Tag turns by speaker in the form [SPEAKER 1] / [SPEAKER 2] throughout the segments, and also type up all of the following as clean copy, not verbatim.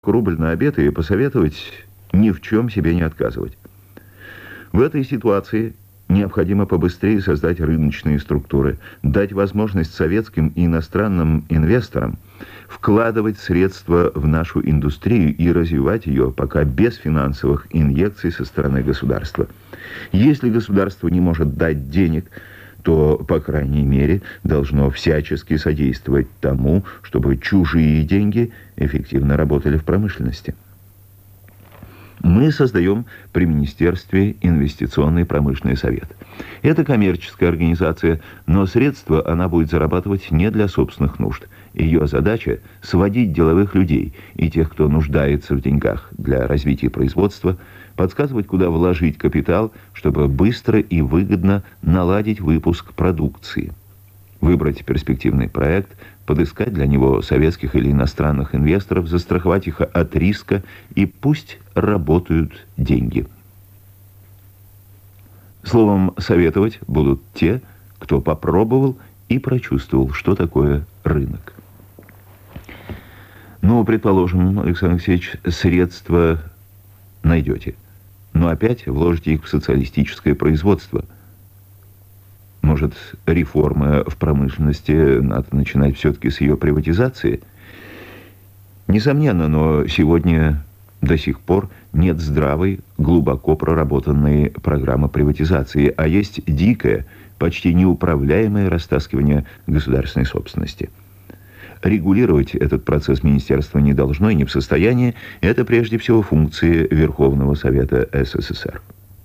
[SPEAKER 1] рубль на обед и посоветовать ни в чем себе не отказывать. В этой ситуации необходимо побыстрее создать рыночные структуры, дать возможность советским и иностранным инвесторам вкладывать средства в нашу индустрию и развивать ее пока без финансовых инъекций со стороны государства. Если государство не может дать денег, то, по крайней мере, должно всячески содействовать тому, чтобы чужие деньги эффективно работали в промышленности. Мы создаем при Министерстве инвестиционный промышленный совет. Это коммерческая организация, но средства она будет зарабатывать не для собственных нужд. Ее задача – сводить деловых людей и тех, кто нуждается в деньгах для развития производства, подсказывать, куда вложить капитал, чтобы быстро и выгодно наладить выпуск продукции. Выбрать перспективный проект, подыскать для него советских или иностранных инвесторов, застраховать их от риска, и пусть работают деньги. Словом, советовать будут те, кто попробовал и прочувствовал, что такое рынок. Ну, предположим, Александр Алексеевич, средства найдете, но опять вложите их в социалистическое производство. Может, реформы в промышленности надо начинать все-таки с ее приватизации? Несомненно, но сегодня до сих пор нет здравой, глубоко проработанной программы приватизации, а есть дикое, почти неуправляемое растаскивание государственной собственности. Регулировать этот процесс министерство не должно и не в состоянии. Это прежде всего функции Верховного Совета СССР.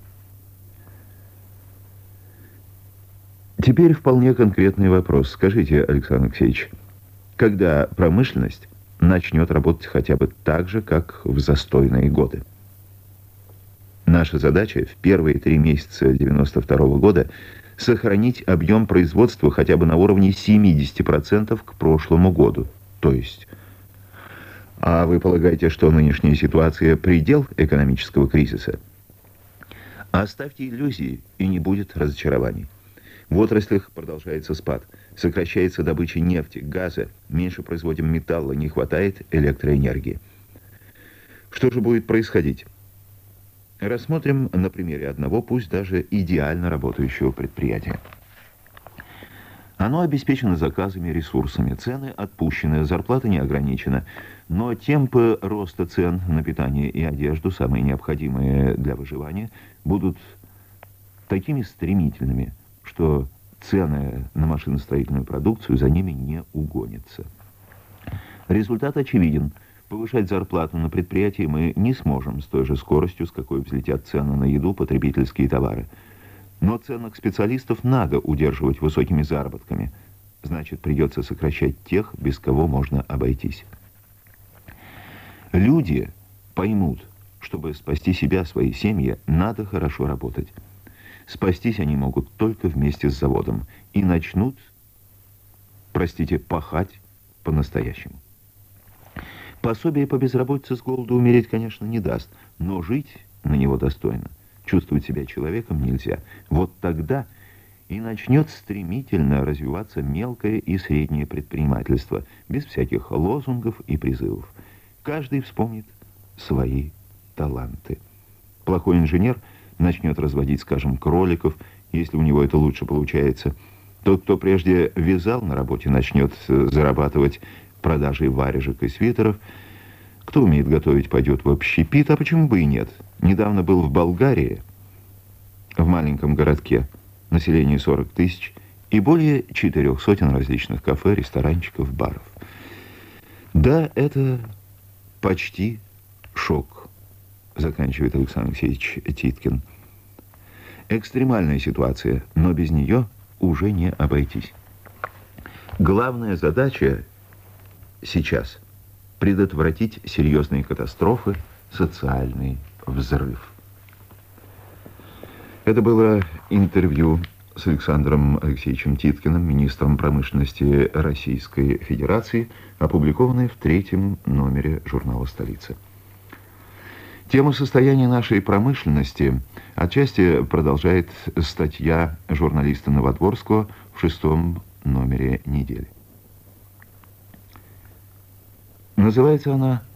[SPEAKER 1] Теперь вполне конкретный вопрос. Скажите, Александр Алексеевич, когда промышленность начнет работать хотя бы так же, как в застойные годы? Наша задача в первые 3 месяца 1992 года сохранить объем производства хотя бы на уровне 70% к прошлому году. То есть... А вы полагаете, что нынешняя ситуация предел экономического кризиса? Оставьте иллюзии, и не будет разочарований. В отраслях продолжается спад. Сокращается добыча нефти, газа, меньше производим металла, не хватает электроэнергии. Что же будет происходить? Рассмотрим на примере одного, пусть даже идеально работающего предприятия. Оно обеспечено заказами, ресурсами, цены отпущены, зарплата не ограничена, но темпы роста цен на питание и одежду, самые необходимые для выживания, будут такими стремительными, что цены на машиностроительную продукцию за ними не угонятся. Результат очевиден. Повышать зарплату на предприятии мы не сможем с той же скоростью, с какой взлетят цены на еду, потребительские товары. Но ценных специалистов надо удерживать высокими заработками. Значит, придется сокращать тех, без кого можно обойтись. Люди поймут, чтобы спасти себя, свои семьи, надо хорошо работать. Спастись они могут только вместе с заводом и начнут, пахать по-настоящему. Пособие по безработице с голоду умереть, конечно, не даст, но жить на него достойно, чувствовать себя человеком нельзя. Вот тогда и начнет стремительно развиваться мелкое и среднее предпринимательство, без всяких лозунгов и призывов. Каждый вспомнит свои таланты. Плохой инженер начнет разводить, скажем, кроликов, если у него это лучше получается. Тот, кто прежде вязал на работе, начнет зарабатывать продажей варежек и свитеров. Кто умеет готовить, пойдет в общепит, а почему бы и нет? Недавно был в Болгарии, в маленьком городке, население 40 тысяч, и более 400 различных кафе, ресторанчиков, баров. Да, это почти шок, заканчивает Александр Алексеевич Титкин. Экстремальная ситуация, но без нее уже не обойтись. Главная задача сейчас – предотвратить серьезные катастрофы, социальный взрыв. Это было интервью с Александром Алексеевичем Титкиным, министром промышленности Российской Федерации, опубликованное в 3-м номере журнала «Столица». Тему состояния нашей промышленности отчасти продолжает статья журналиста Новодворского в 6-м номере «Недели». Называется она